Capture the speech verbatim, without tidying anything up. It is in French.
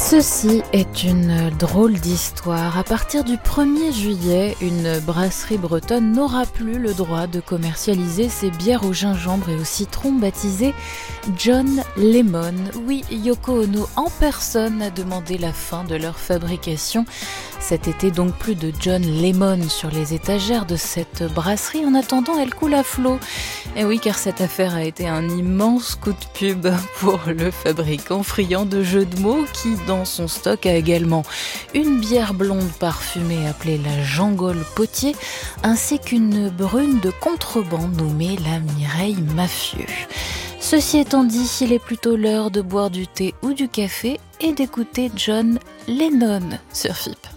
Ceci est une drôle d'histoire. À partir du premier juillet, une brasserie bretonne n'aura plus le droit de commercialiser ses bières au gingembre et au citron baptisées John Lemon. Oui, Yoko Ono en personne a demandé la fin de leur fabrication. Cet été, donc, plus de John Lemon sur les étagères de cette brasserie. En attendant, elle coule à flot. Et oui, car cette affaire a été un immense coup de pub pour le fabricant friand de jeux de mots qui, dans son stock, a également une bière blonde parfumée appelée la Jangole Potier, ainsi qu'une brune de contrebande nommée la Mireille Mafieux. Ceci étant dit, il est plutôt l'heure de boire du thé ou du café et d'écouter John Lennon sur F I P.